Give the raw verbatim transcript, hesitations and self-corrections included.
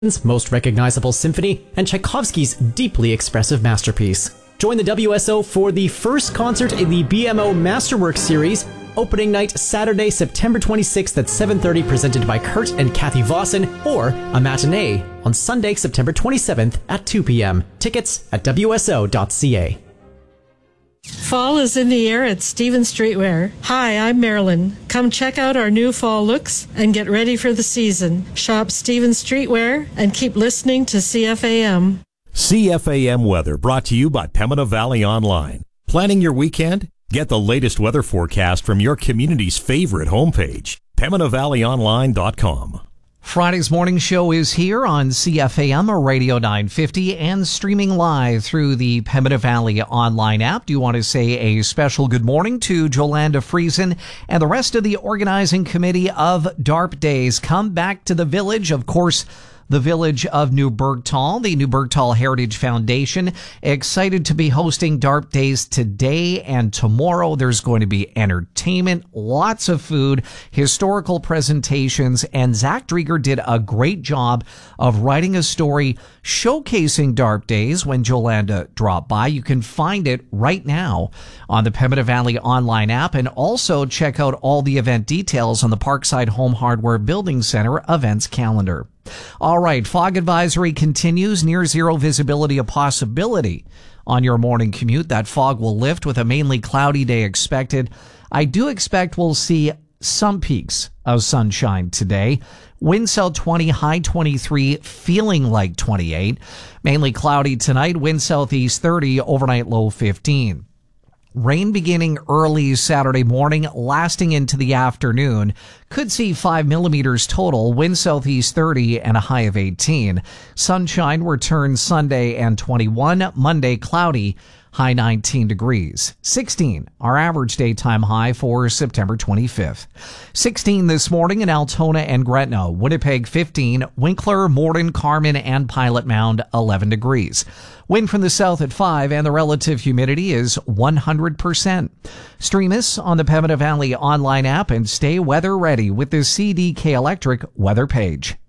most recognizable symphony, and Tchaikovsky's deeply expressive masterpiece. Join the W S O for the first concert in the B M O Masterworks series, opening night Saturday, September twenty-sixth at seven thirty, presented by Kurt and Kathy Vossen, or a matinee on Sunday, September twenty-seventh at two p.m. Tickets at w s o dot c a. Fall is in the air at Stevens Streetwear. Hi, I'm Marilyn. Come check out our new fall looks and get ready for the season. Shop Stevens Streetwear and keep listening to C F A M. C F A M weather brought to you by Pembina Valley Online. Planning your weekend? Get the latest weather forecast from your community's favorite homepage, pembina valley online dot com. Friday's morning show is here on C F A M Radio nine fifty and streaming live through the Pembina Valley Online app. Do you want to say a special good morning to Jolanda Friesen and the rest of the organizing committee of DARP Days? Come back to the village, of course, the village of New Bergtal, the New Bergtal Heritage Foundation. Excited to be hosting DARP Days today and tomorrow. There's going to be entertainment, lots of food, historical presentations, and Zach Drieger did a great job of writing a story showcasing DARP Days when Jolanda dropped by. You can find it right now on the Pembina Valley Online app, and also check out all the event details on the Parkside Home Hardware Building Center events calendar. All right, fog advisory continues. Near zero visibility a possibility on your morning commute. That fog will lift with a mainly cloudy day expected. I do expect we'll see some peaks of sunshine today. Wind south twenty, high twenty-three, feeling like twenty-eight. Mainly cloudy tonight. Wind southeast thirty, overnight low fifteen. Rain beginning early Saturday morning, lasting into the afternoon. Could see five millimeters total, wind southeast thirty and a high of eighteen. Sunshine returns Sunday and twenty-one. Monday cloudy, high nineteen degrees. sixteen, our average daytime high for September twenty-fifth. sixteen this morning in Altona and Gretna. Winnipeg fifteen. Winkler, Morden, Carmen, and Pilot Mound eleven degrees. Wind from the south at five, and the relative humidity is one hundred percent. Stream us on the Pembina Valley Online app and stay weather ready with the C D K Electric weather page.